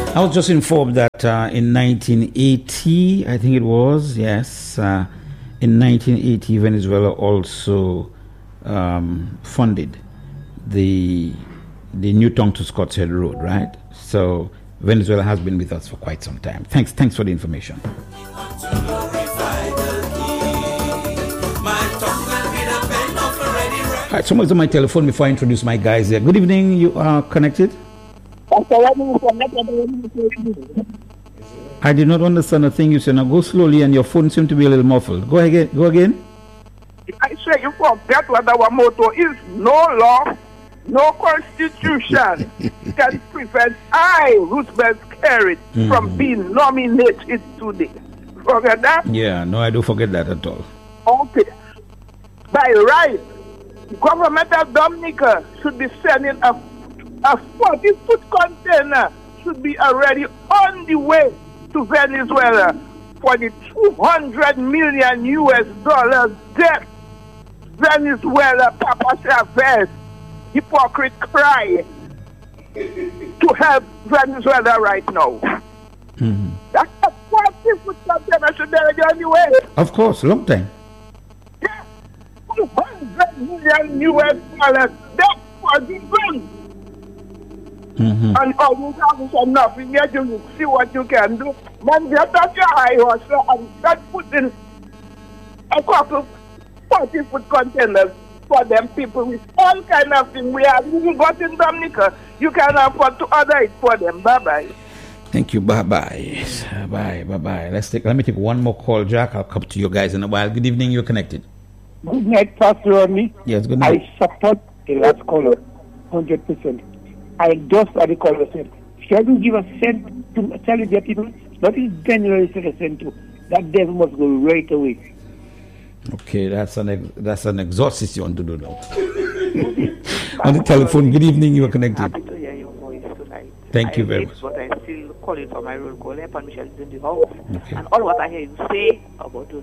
I was just informed that in 1980, I think it was, yes, in 1980, Venezuela also funded the new tongue to Scott's Head Road, right? So Venezuela has been with us for quite some time. Thanks for the information. All right, someone's on my telephone before I introduce my guys there. Good evening, you are connected? I did not understand a thing you said. Now go slowly and your phone seems to be a little muffled. Go again. I say you forget what our motto is: no law, no constitution can prevent Roosevelt Carey from being nominated today. Forget that? Yeah, no, I don't forget that at all. Okay. By right, the government of Dominica should be sending a 40-foot container should be already on the way to Venezuela for the $200 million debt. Venezuela, Papa Chavez, hypocrite cry to help Venezuela right now. That's a 40-foot container should be already on the way. Of course, long time. Yeah, $200 million debt for the bank. And all you have is nothing yet. You see what you can do. Man, get up your high horse and start putting a couple 40-foot containers for them people with all kind of things. We have even got in Dominica. You can afford to order it for them. Bye-bye. Thank you. Bye-bye. Bye-bye. Let me take one more call, Jack. I'll come to you guys in a while. Good evening. You're connected. Good night, Pastor Rodney. Yes, good night. I support the last caller 100%. I just had the caller said, if you give a cent to tell the people, not in January 2nd, that devil must go right away. Okay, that's an exorcism to do now. On the telephone, good evening, you are connected. Happy to hear your voice tonight. Thank you very much. But I still call it for my roll call. Permission is in the house. Okay. And all what I hear you say about those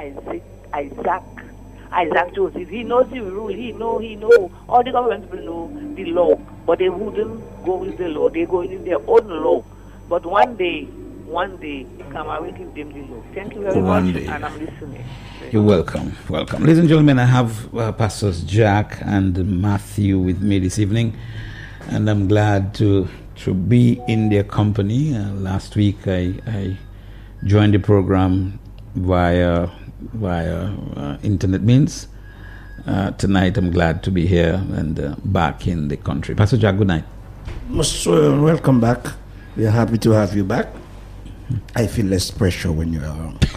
Isaac Joseph, he knows the rule, he know. All the government people know the law, but they wouldn't go with the law. They go in their own law. But one day, come, I will give them the law. Thank you very much, and I'm listening. You're welcome. Ladies and gentlemen, I have Pastors Jack and Matthew with me this evening, and I'm glad to be in their company. Last week, I joined the program via internet means. Tonight I'm glad to be here and back in the country. Pastor Jack, good night. Most welcome back. We are happy to have you back. I feel less pressure when you're around.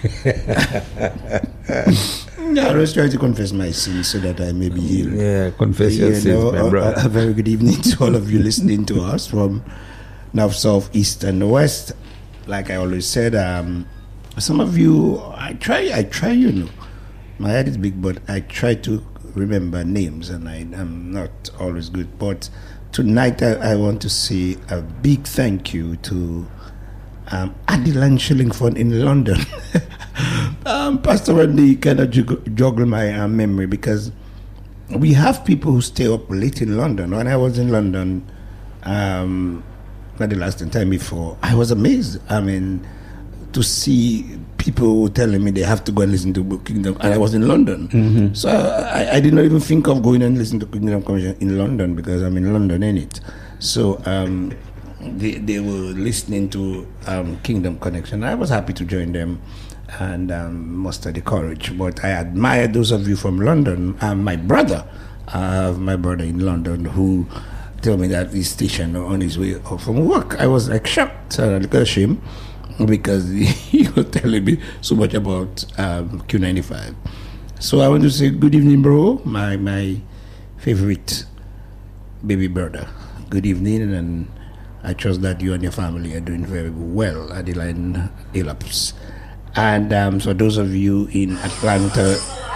I was trying to confess my sins so that I may be healed. Yeah, confess your sins, my brother. A very good evening to all of you listening to us from north, south, east, and west. Like I always said, some of you, I try, you know. My head is big, but I try to remember names, and I'm not always good. But tonight, I want to say a big thank you to Adeline Shillingford in London. Pastor Randy kind of juggle my memory, because we have people who stay up late in London. When I was in London, not the last time before, I was amazed. I mean, to see people telling me they have to go and listen to Kingdom, and I was in London. Mm-hmm. So I did not even think of going and listening to Kingdom Commission in London, because I'm in London, innit? So they were listening to Kingdom Connection. I was happy to join them and muster the courage. But I admire those of you from London. My brother in London, who told me that he's stationed on his way off from work. I was like shocked, a little ashamed, because he was telling me so much about Q95. So I want to say good evening, bro, my favorite baby brother. Good evening, and I trust that you and your family are doing very well, Adeline Elaps. And so those of you in Atlanta,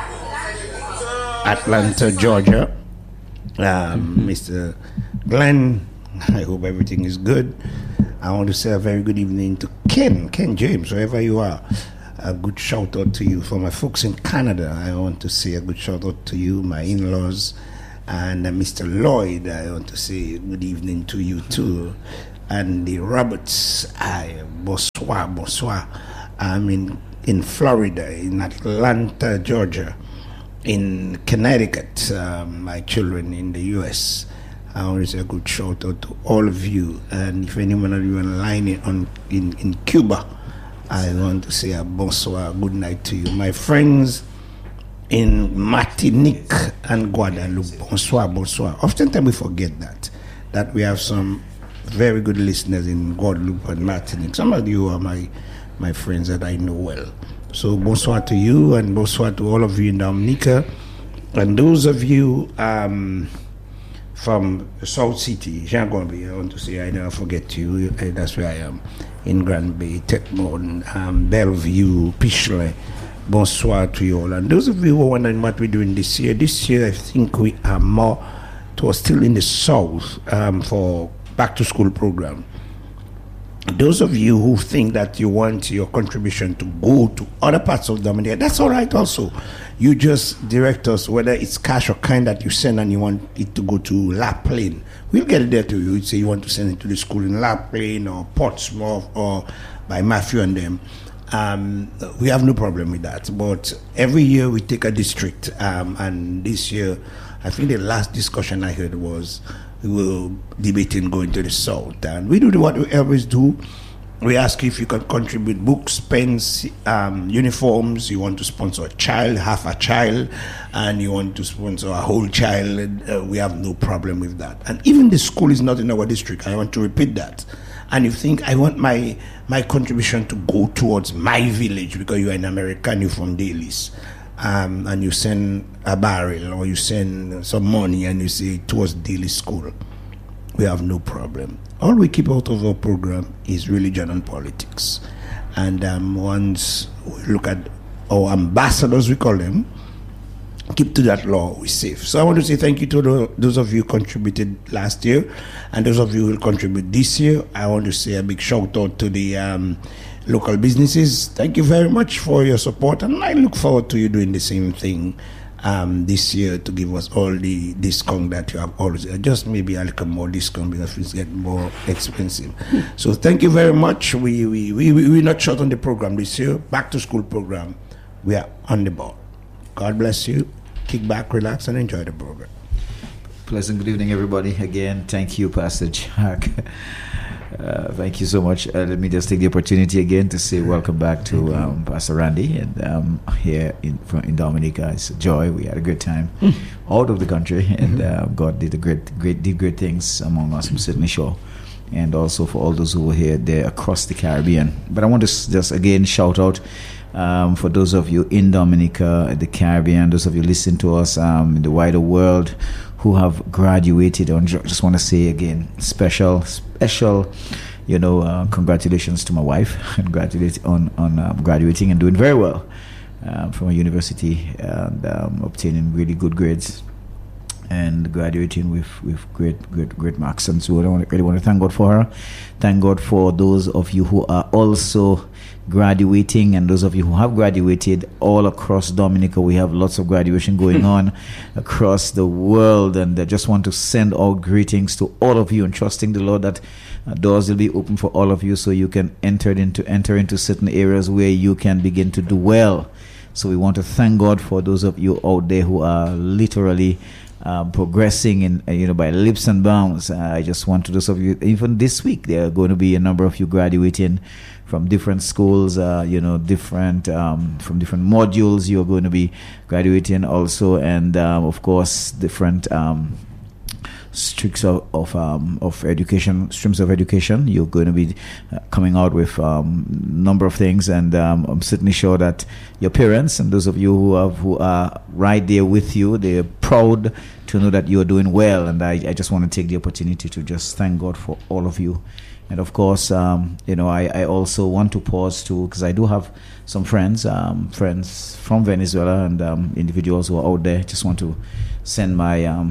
Georgia, Mr. Glenn, I hope everything is good. I want to say a very good evening to Ken James, wherever you are. A good shout out to you. For my folks in Canada, I want to say a good shout out to you, my in-laws, and Mr. Lloyd. I want to say good evening to you too. and the Roberts, bonsoir. I'm in Florida, in Atlanta, Georgia, in Connecticut, my children in the U.S. I want to say a good shout out to all of you. And if anyone of you online in Cuba, I want to say a bonsoir, good night to you. My friends in Martinique and Guadeloupe, bonsoir. Oftentimes we forget that we have some very good listeners in Guadeloupe and Martinique. Some of you are my friends that I know well. So bonsoir to you, and bonsoir to all of you in Dominica. And those of you from South City, Jean Gombe, I want to say I never forget you. That's where I am. In Grand Bay, Tetmon, Bellevue, Pichelin. Bonsoir to you all. And those of you who are wondering what we're doing this year, I think we are more still in the South for back to school program. Those of you who think that you want your contribution to go to other parts of Dominica, that's all right also. You just direct us whether it's cash or kind that you send and you want it to go to La Plaine. We'll get it there to you. You'd say you want to send it to the school in La Plaine or Portsmouth or by Matthew and them. We have no problem with that. But every year we take a district. And this year, I think the last discussion I heard was we were debating going to the South. And we do what we always do. We ask if you can contribute books, pens, uniforms. You want to sponsor a child, half a child, and you want to sponsor a whole child. We have no problem with that. And even the school is not in our district. I want to repeat that. And you think, I want my contribution to go towards my village because you're in America and you're from Daly's. And you send a barrel or you send some money and you say towards Daily School. We have no problem. All we keep out of our program is religion and politics. And once we look at our ambassadors, we call them, keep to that law, we're safe. So I want to say thank you to those of you who contributed last year and those of you who will contribute this year. I want to say a big shout out to the local businesses. Thank you very much for your support, and I look forward to you doing the same thing this year to give us all the discount that you have always. Just maybe a little more discount because it's getting more expensive. So thank you very much. We're not short on the program this year. Back to school program. We are on the ball. God bless you. Kick back, relax, and enjoy the program. Pleasant good evening, everybody. Again, thank you, Pastor Jack. Thank you so much. Let me just take the opportunity again to say welcome back to Pastor Randy and here in Dominica. It's a joy. We had a good time out of the country, and God did great things among us. I'm certainly sure. And also for all those who were here there across the Caribbean. But I want to just again shout out for those of you in Dominica, the Caribbean, those of you listening to us in the wider world who have graduated. I just want to say again, special, congratulations to my wife on graduating and doing very well from a university and obtaining really good grades and graduating with great marks. And so I really want to thank God for her. Thank God for those of you who are also graduating and those of you who have graduated all across Dominica. We have lots of graduation going on across the world, and I just want to send out greetings to all of you and trusting the Lord that doors will be open for all of you so you can enter into certain areas where you can begin to do well. So we want to thank God for those of you out there who are literally progressing in by leaps and bounds. I just want to those of you, even this week there are going to be a number of you graduating from different schools, different from different modules. You're going to be graduating also, and of course different streams of education. You're going to be coming out with number of things, and I'm certainly sure that your parents and those of you who are right there with you, they're proud to know that you're doing well. And I just want to take the opportunity to just thank God for all of you. And of course, I also want to pause too, because I do have some friends from Venezuela and individuals who are out there. Just want to send my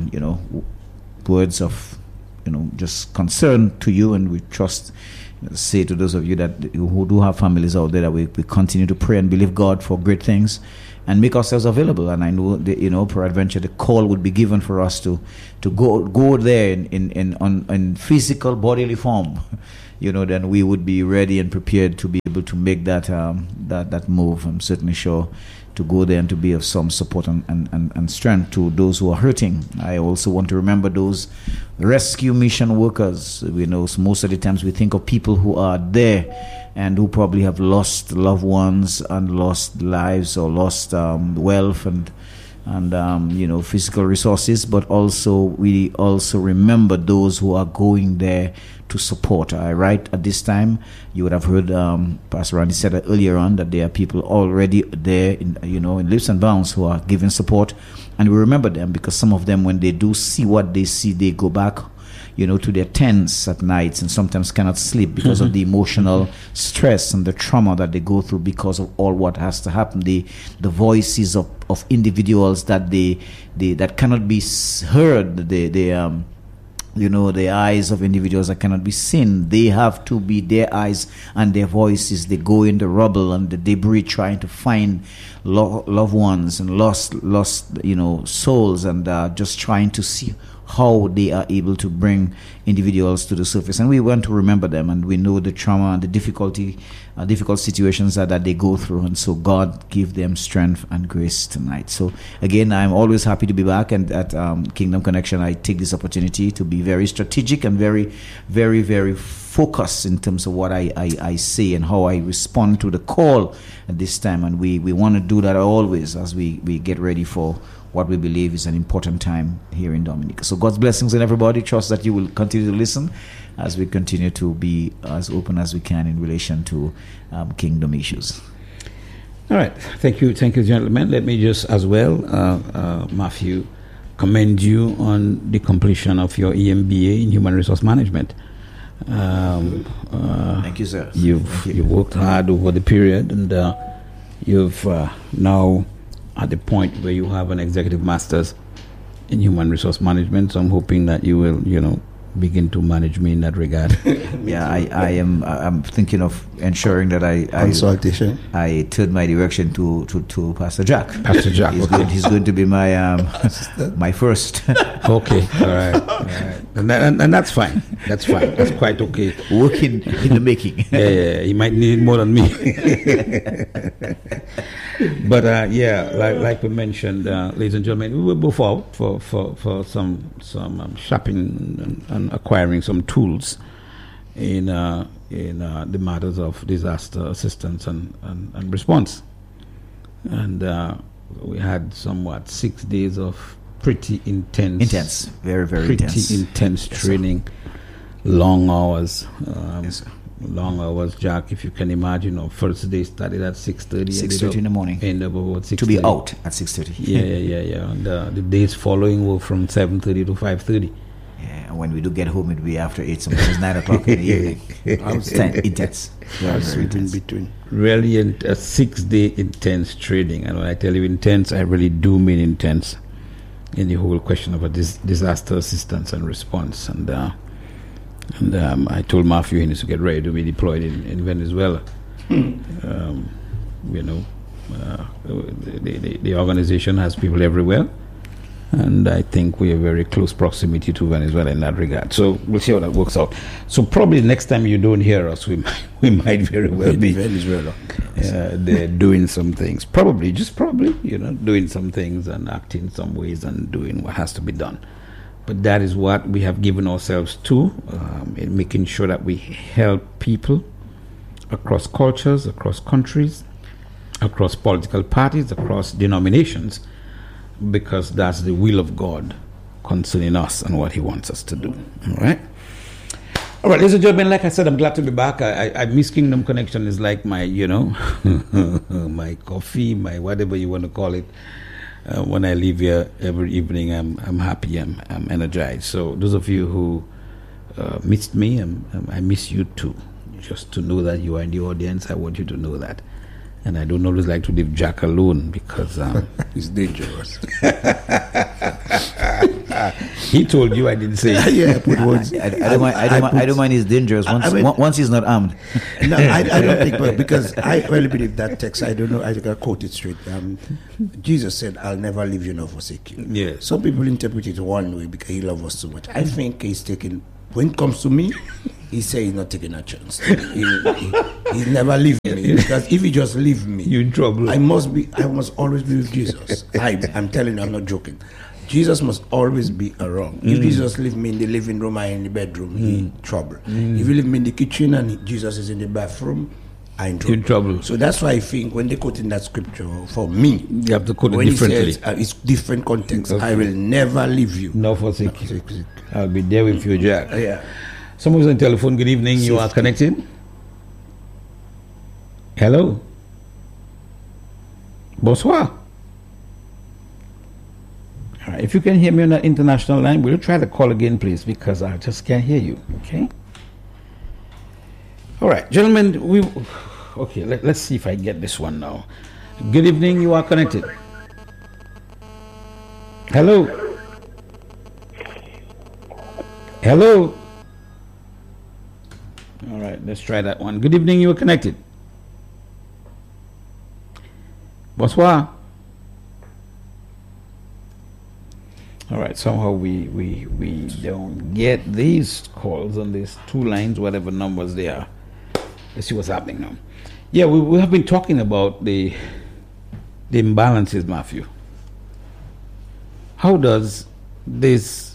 words of just concern to you, and we trust, say to those of you who do have families out there that we continue to pray and believe God for great things, and make ourselves available. And I know that, peradventure the call would be given for us to go there in physical bodily form. Then we would be ready and prepared to be able to make that move. I'm certainly sure to go there and to be of some support and strength to those who are hurting. I also want to remember those rescue mission workers. Most of the times we think of people who are there and who probably have lost loved ones and lost lives or lost wealth and physical resources, but also we also remember those who are going there to support. Right at this time, you would have heard Pastor Randy said earlier on that there are people already there in leaps and bounds who are giving support, and we remember them because some of them, when they do see what they see, they go back to their tents at nights and sometimes cannot sleep because of the emotional stress and the trauma that they go through because of all what has to happen. The voices of individuals that that cannot be heard, the eyes of individuals that cannot be seen. They have to be their eyes and their voices. They go in the rubble and the debris trying to find loved ones and lost souls, and just trying to see how they are able to bring individuals to the surface. And we want to remember them, and we know the trauma and the difficult situations that they go through, and so God give them strength and grace tonight. So again, I'm always happy to be back, and at Kingdom Connection I take this opportunity to be very strategic and very, very, very focused in terms of what I say and how I respond to the call at this time. And we want to do that always as we get ready for what we believe is an important time here in Dominica. So God's blessings on everybody. Trust that you will continue to listen as we continue to be as open as we can in relation to kingdom issues. All right. Thank you, gentlemen. Let me just as well, Matthew, commend you on the completion of your EMBA in Human Resource Management. Thank you, sir. You've worked hard over the period, and you've now at the point where you have an executive master's in human resource management. So I'm hoping that you will, begin to manage me in that regard. Yeah, I'm thinking of ensuring that consultation. I turn my direction to Pastor Jack. Pastor Jack, he's going to be my my first. Okay, all right. And that's fine. That's fine. That's quite okay. Working in the making. Yeah, he might need more than me. But like we mentioned, ladies and gentlemen, we will go forward for some shopping and acquiring some tools in the matters of disaster assistance and response. And we had 6 days of pretty intense, very, very intense training, long hours. Yes, sir. Long hours, Jack, if you can imagine. First day started at 6:30. 6:30 in the morning. End up about 6:30. To be out at 6:30. Yeah. And the days following were from 7:30 to 5:30. Yeah, and when we do get home, it'll be after 8, sometimes 9 o'clock in the evening. Intense. Very in between. Really a 6-day intense training. And when I tell you intense, I really do mean intense in the whole question of a disaster assistance and response. And I told Matthew he needs to get ready to be deployed in Venezuela. The organization has people everywhere, and I think we are very close proximity to Venezuela in that regard. So we'll see how that works out. So probably next time you don't hear us, we might very well be Venezuela. They're doing some things. Probably, doing some things and acting some ways and doing what has to be done. But that is what we have given ourselves to, in making sure that we help people across cultures, across countries, across political parties, across denominations, because that's the will of God concerning us and what He wants us to do. All right, ladies and gentlemen, like I said, I'm glad to be back. I miss Kingdom Connection. Is like my, my coffee, my whatever you want to call it. When I leave here every evening, I'm happy, I'm energized. So those of you who missed me, I miss you too. Just to know that you are in the audience, I want you to know that. And I don't always like to leave Jack alone because it's dangerous. He told you, I didn't say. Yeah, I put words. I don't mind. He's dangerous once he's not armed. No, I don't think, but because I really believe that text. I don't know. I can quote it straight. Jesus said, "I'll never leave you nor forsake you." Yeah. Some people interpret it one way because He loves us so much. I think He's taking. When it comes to me, He said He's not taking a chance. He'll never leave me, because if He just leave me, you're in trouble. I must always be with Jesus. I'm telling you, I'm not joking. Jesus must always be around. If Jesus leave me in the living room or in the bedroom, He in trouble. If you leave me in the kitchen and Jesus is in the bathroom, I'm in trouble. So that's why I think when they quote in that scripture, for me, you have to quote it when differently. He says, it's different context. Okay. I will never leave you. No forsake you. I'll be there with you, Jack. Yeah. Someone's on telephone. Good evening. You are connected. Hello. Bonsoir. All right. If you can hear me on the international line, we'll try to call again, please, because I just can't hear you. Okay. All right, gentlemen. Okay. Let's see if I get this one now. Good evening. You are connected. Hello. Hello. All right, let's try that one. Good evening, you are connected. Bonsoir. All right, somehow we don't get these calls on these two lines, whatever numbers they are. Let's see what's happening now. Yeah, we have been talking about the imbalances, Matthew. How does this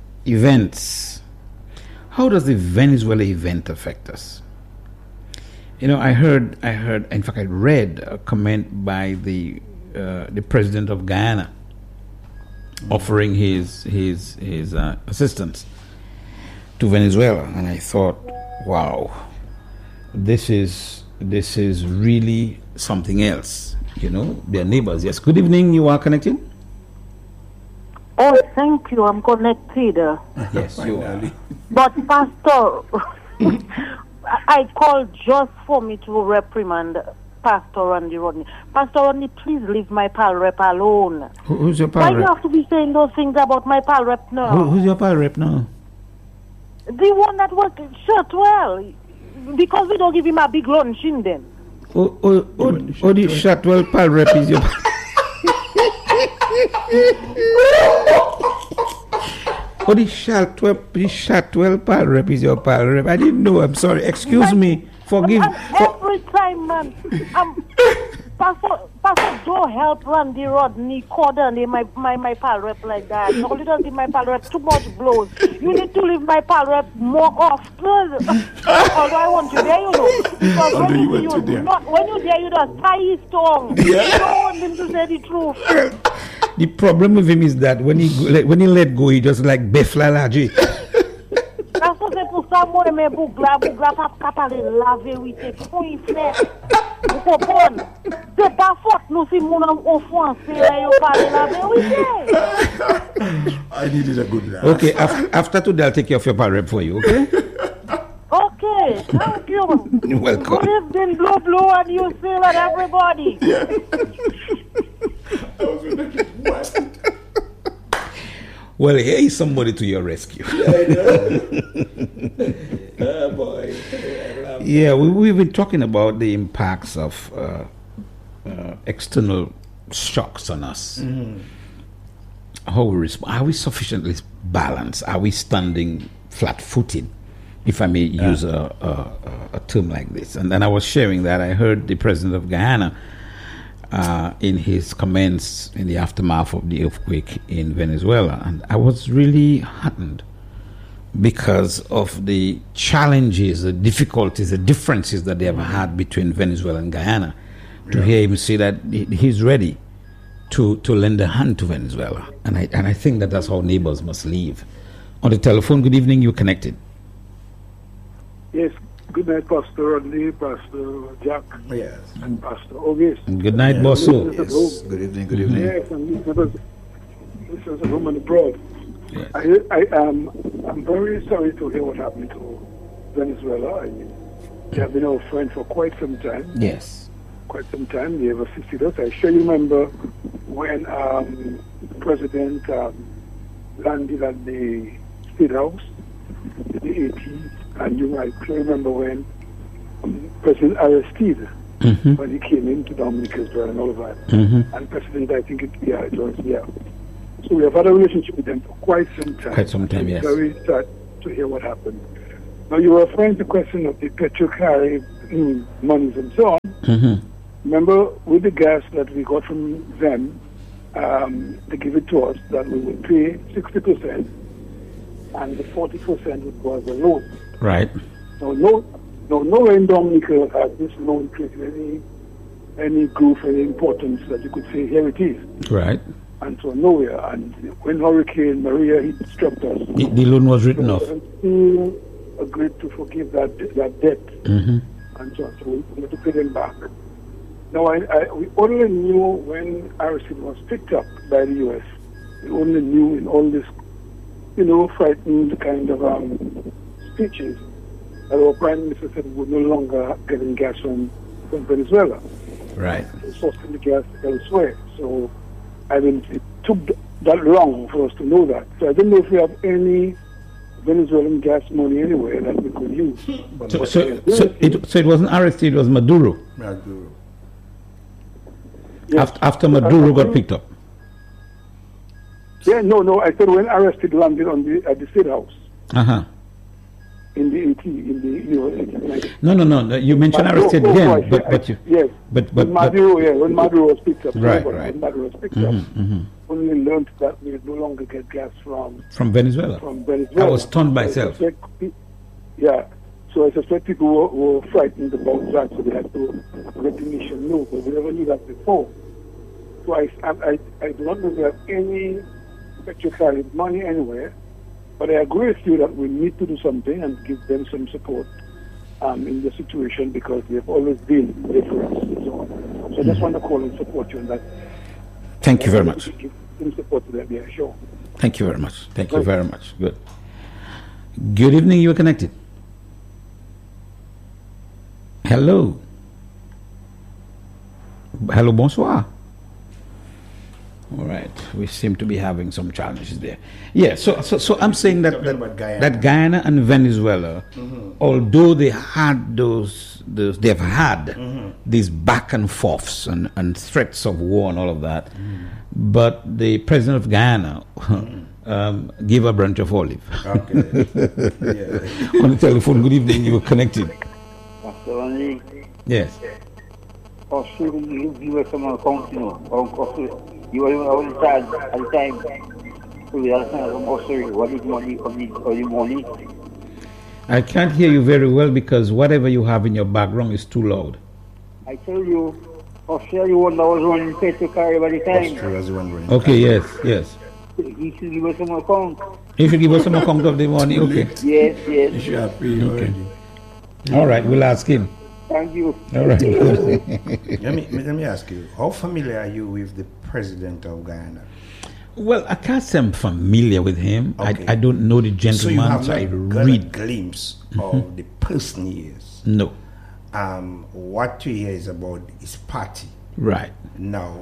how does the Venezuela event affect us? You know, I heard. In fact, I read a comment by the president of Guyana, offering his assistance to Venezuela, and I thought, wow, this is really something else. You know, they're neighbors. Yes. Good evening. You are connected. Oh, thank you. I'm connected. Yes, you are. But Pastor, I called just for me to reprimand Pastor Randy Rodney. Pastor Rodney, please leave my pal rep alone. Who's your pal Why rep? you have to be saying those things about my pal rep now? Who's your pal rep now? The one that worked shot well. Because we don't give him a big lunch in them. Oh, the Shotwell pal rep is your Oh, the Shotwell pal rep is your pal rep. I didn't know. I'm sorry. Excuse me. Forgive. Every time, man. Pastor Joe help Randy Rodney Cordon, my pal rep like that. No, he doesn't give my pal rep too much blows. You need to leave my pal rep more often. Although I want you there, you know. Because when you're there, you just tie his tongue. Yeah. You don't want him to say the truth. The problem with him is that when he let go, he just like beflalaji. Parce que c'est pour ça moi mais bougla pas parler la vérité pour y faire. Vous comprenez? C'est pas faute nous si mon en français yo parler la vérité. I needed a good laugh. Okay, after today I'll take care of your pal rep for you, okay? Okay, thank you. You're welcome. Good evening, Blue, and you feel it, everybody. Well, here is somebody to your rescue. Oh boy. Yeah, we've been talking about the impacts of external shocks on us. How we respond. Are we sufficiently balanced? Are we standing flat-footed, if I may use a term like this? And then I was sharing that I heard the president of Guyana in his comments in the aftermath of the earthquake in Venezuela, and I was really heartened because of the challenges, the difficulties, the differences that they have had between Venezuela and Guyana. To hear him say that he's ready to lend a hand to Venezuela, and I think that's how neighbors must live. On the telephone, good evening, you're connected. Yes, good night, Pastor Rodney, Pastor Jack, Yes. and Pastor August. Good night, Bosso. Yes. Good evening. Good evening. Yes, and listeners at home and abroad. Yes. I'm very sorry to hear what happened to Venezuela. They have been our friend for quite some time. Yes. Quite some time. They have assisted us. I sure you remember when President landed at the State House in the 80s, and you might remember when President Aristide, when he came into Dominica as well and all of that, and President, I think it was. So we have had a relationship with them for quite some time. Quite some time, yes. Very sad to hear what happened. Now you were referring to the question of the Petrocari monies and so on. Remember, with the gas that we got from them, they give it to us that we would pay 60%, and the 40% was a loan. Right. Now, nowhere in Dominica has this loan created any growth, any importance that you could say here it is. Right. And so nowhere. And when Hurricane Maria hit struck us, The loan was written off. Still agreed to forgive that debt, and so on. So we had to pay them back. Now, we only knew when Aristide was picked up by the U.S. We only knew in all this, frightened kind of speeches that our Prime Minister said we were no longer getting gas from Venezuela. Right. Sourcing the gas elsewhere. So, it took that long for us to know that. So I don't know if we have any Venezuelan gas money anywhere that we could use. So it wasn't Aristide, it was Maduro. Yes. After Maduro got picked up. Yeah, no. I said when Aristide landed at the State House in the 80s. No. You mentioned Aristide again, but when Maduro was picked up. Right. When Maduro was picked up, only learned that we no longer get gas from Venezuela. I was stunned myself. Yeah. So I suspect people were frightened about that, so they had to let the nation know, but we never knew that before. So I do not know if we have any Petrocari money anywhere, but I agree with you that we need to do something and give them some support in the situation, because they have always been there for us and so on. So I just want to call and support you on that. Thank you very much. Give some support to them, yeah, sure. Thank you very much. Thank you very much. Good. Good evening, you are connected. Hello. Hello, bonsoir. All right, we seem to be having some challenges there. Yeah, so I'm saying that Guyana and Venezuela, although they had they've had these back and forths and threats of war and all of that, but the president of Guyana gave a branch of olive. Okay. On the telephone. Good evening, you were connected. Yes. You were someone accounting, you were in charge at the time. So we understand what is money or the money. I can't hear you very well because whatever you have in your background is too loud. I tell you, Australia was running Petrocari by the time. Okay, yes. He should give us some account. You should give us some account of the money, okay. Yes. You should have paid already. All right, we'll ask him. Thank you. All right. let me ask you, how familiar are you with the president of Guyana? Well, I can't say I'm familiar with him. Okay. I don't know the gentleman, so you have not got a glimpse of the person he is? No. What you hear is about his party. Right. Now,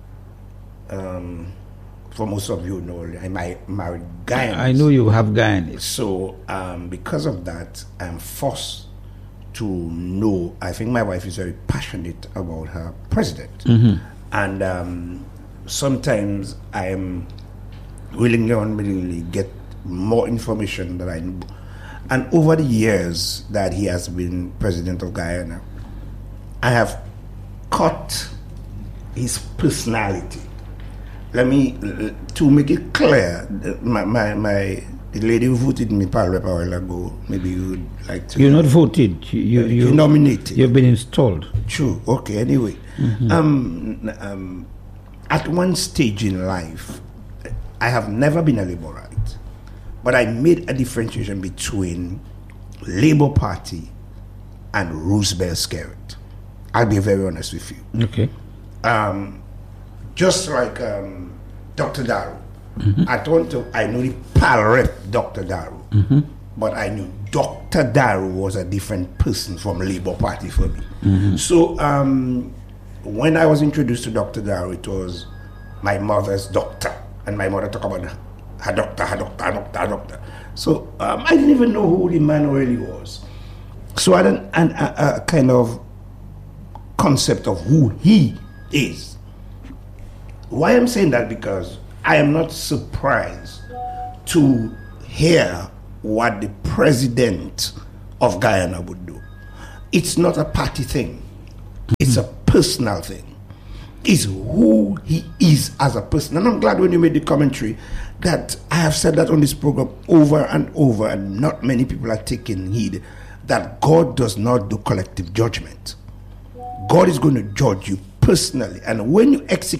for most of you know, I married Guyanese. I know you have Guyanese. So, because of that, I'm forced to know. I think my wife is very passionate about her president. And sometimes I am willingly or unwillingly get more information that I know. And over the years that he has been president of Guyana, I have caught his personality. Let me, to make it clear, the lady who voted me Parliament a while ago, maybe you would like to... You're not voted. You nominated. You've been installed. True. Okay, anyway. At one stage in life, I have never been a Labourite, but I made a differentiation between Labour Party and Roosevelt Skerrit. I'll be very honest with you. Okay. Just like Dr. Darrow. I knew the pal rep Dr. Darrow, but I knew Dr. Darrow was a different person from Labour Party for me. So when I was introduced to Dr. Darrow, it was my mother's doctor, and my mother talked about a doctor. So I didn't even know who the man really was. So I had a kind of concept of who he is. Why I'm saying that? Because I am not surprised to hear what the president of Guyana would do. It's not a party thing. It's a personal thing. It's who he is as a person. And I'm glad when you made the commentary that I have said that on this program over and over, and not many people are taking heed, that God does not do collective judgment. God is going to judge you personally. And when you execute